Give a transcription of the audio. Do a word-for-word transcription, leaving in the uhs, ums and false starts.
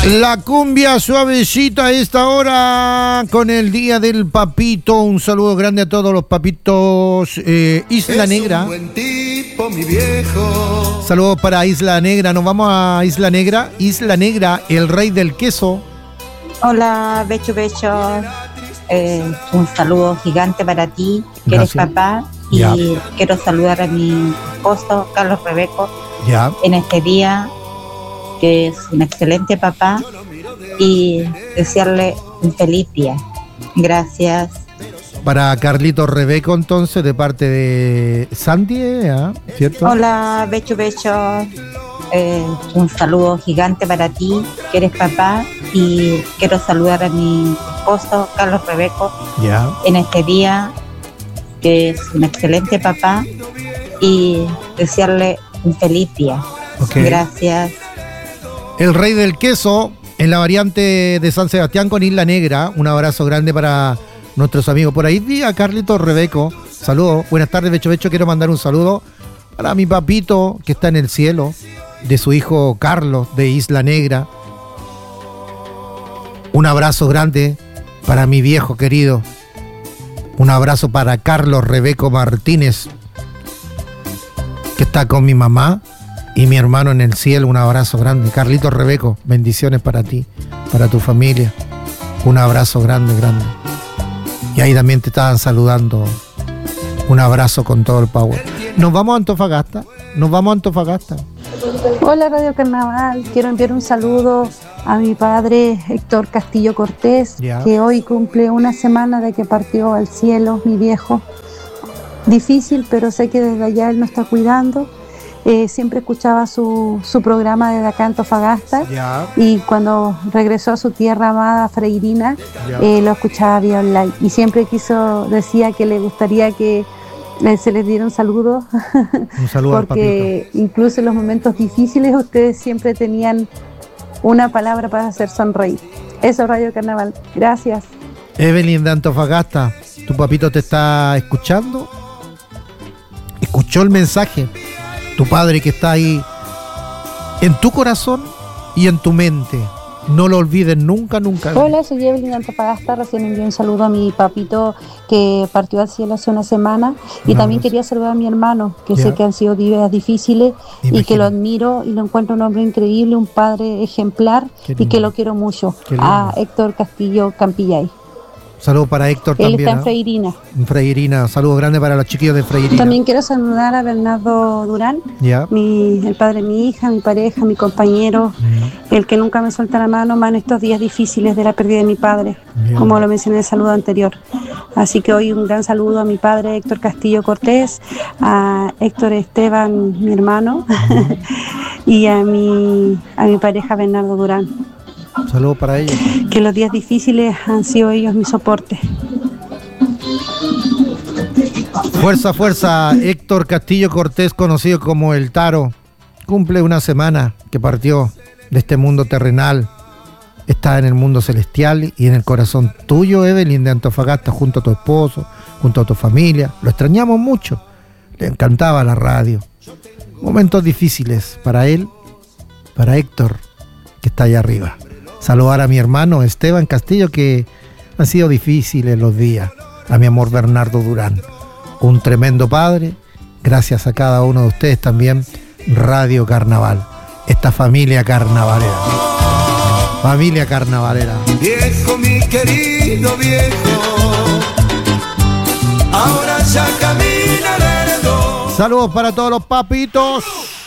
La cumbia suavecita a esta hora con el Día del Papito. Un saludo grande a todos los papitos. eh, Isla es Negra. Un buen tipo, mi viejo. Saludos para Isla Negra. Nos vamos a Isla Negra. Isla Negra, el rey del queso. Hola, Becho Becho. Eh, un saludo gigante para ti, que Gracias. Eres papá. Y ya. Quiero saludar a mi esposo, Carlos Rebeco, ya. En este día, que es un excelente papá, y desearle un feliz día. Gracias. Para Carlito Rebeco, entonces, de parte de Sandy, ¿eh? ¿Cierto? Hola, Becho Becho. Eh, un saludo gigante para ti, que eres papá, y quiero saludar a mi esposo, Carlos Rebeco, ya. En este día, que es un excelente papá, y desearle un feliz día. Okay. Gracias. El rey del queso, en la variante de San Sebastián con Isla Negra. Un abrazo grande para nuestros amigos. Por ahí vi a Carlito Rebeco. Saludos. Buenas tardes, Becho Becho. Quiero mandar un saludo para mi papito que está en el cielo, de su hijo Carlos de Isla Negra. Un abrazo grande para mi viejo querido. Un abrazo para Carlos Rebeco Martínez, que está con mi mamá y mi hermano en el cielo. Un abrazo grande. Carlito Rebeco, bendiciones para ti, para tu familia. Un abrazo grande, grande. Y ahí también te estaban saludando. Un abrazo con todo el power. Nos vamos a Antofagasta. Nos vamos a Antofagasta. Hola Radio Carnaval, quiero enviar un saludo a mi padre Héctor Castillo Cortés, yeah. que hoy cumple una semana de que partió al cielo, mi viejo. Difícil, pero sé que desde allá él nos está cuidando. Eh, siempre escuchaba su, su programa desde acá en Antofagasta, yeah. y cuando regresó a su tierra amada, Freirina, yeah. eh, lo escuchaba vía online. Y siempre quiso, decía que le gustaría que se les diera un saludo, un saludo porque al papito. Incluso en los momentos difíciles ustedes siempre tenían una palabra para hacer sonreír. Eso, Radio Carnaval. Gracias. Evelyn de Antofagasta, tu papito te está escuchando. Escuchó el mensaje. Tu padre que está ahí en tu corazón y en tu mente. No lo olvides nunca, nunca. Hola, soy Evelyn de Antofagasta. Recién envié un saludo a mi papito que partió al cielo hace una semana. Y no, también no. quería saludar a mi hermano, que ya. sé que han sido días difíciles. Imagina. Y que lo admiro y lo encuentro un hombre increíble, un padre ejemplar, y que lo quiero mucho. A Héctor Castillo Campillay. Saludos para Héctor Él también. Él está en Freirina. En Freirina. Saludos grandes para los chiquillos de Freirina. También quiero saludar a Bernardo Durán, yeah. mi, el padre de mi hija, mi pareja, mi compañero, mm. el que nunca me suelta la mano, más en estos días difíciles de la pérdida de mi padre, yeah. como lo mencioné en el saludo anterior. Así que hoy un gran saludo a mi padre Héctor Castillo Cortés, a Héctor Esteban, mi hermano, mm. y a mi, a mi pareja Bernardo Durán. Saludos para ellos. Que los días difíciles han sido ellos mi soporte. Fuerza, fuerza. Héctor Castillo Cortés, conocido como El Taro, cumple una semana que partió de este mundo terrenal. Está en el mundo celestial y en el corazón tuyo, Evelyn de Antofagasta, junto a tu esposo, junto a tu familia. Lo extrañamos mucho. Le encantaba la radio. Momentos difíciles para él, para Héctor, que está allá arriba. Saludar a mi hermano Esteban Castillo, que han sido difíciles los días. A mi amor Bernardo Durán, un tremendo padre. Gracias a cada uno de ustedes también. Radio Carnaval, esta familia carnavalera. Familia carnavalera. Viejo, mi querido viejo, ahora ya camina lerdo. Saludos para todos los papitos.